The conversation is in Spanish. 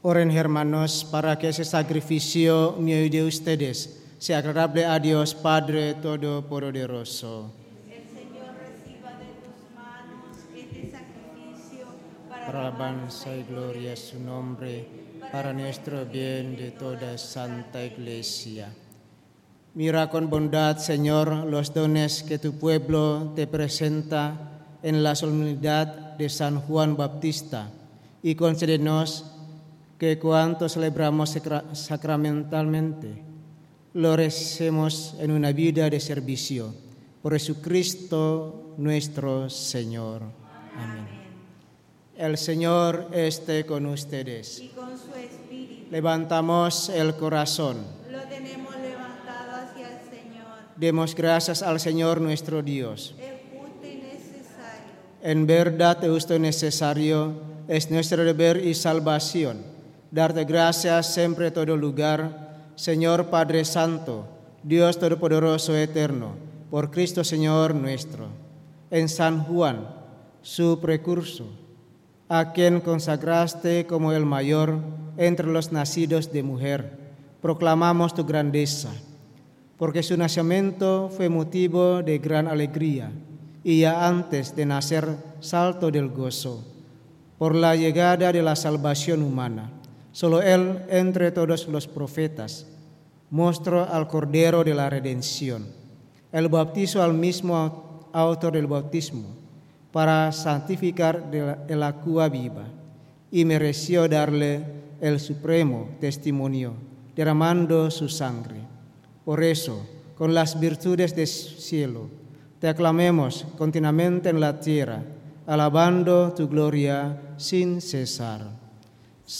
Oren hermanos, para que ese sacrificio mío y de ustedes sea agradable a Dios Padre Todopoderoso. El Señor reciba de tus manos este sacrificio Para alabanza y gloria a su nombre, para nuestro bien de toda Santa Iglesia. Mira con bondad, Señor, los dones que tu pueblo te presenta en la solemnidad de San Juan Bautista y concédenos que cuanto celebramos sacramentalmente lo recemos en una vida de servicio. Por Jesucristo nuestro Señor. Amén. El Señor esté con ustedes. y con su espíritu. Levantamos el corazón. Lo tenemos levantado hacia el Señor. Demos gracias al Señor nuestro Dios. Es justo y necesario. En verdad, justo y necesario es nuestro deber y salvación darte gracias siempre en todo lugar, Señor Padre Santo, Dios Todopoderoso Eterno, por Cristo Señor nuestro. En San Juan, su precursor, a quien consagraste como el mayor entre los nacidos de mujer, proclamamos tu grandeza, porque su nacimiento fue motivo de gran alegría, y ya antes de nacer salto del gozo, por la llegada de la salvación humana. Solo Él, entre todos los profetas, mostró al Cordero de la Redención. El bautizo al mismo autor del bautismo, para santificar el agua viva, y mereció darle el supremo testimonio, derramando su sangre. Por eso, con las virtudes del cielo, te aclamemos continuamente en la tierra, alabando tu gloria sin cesar.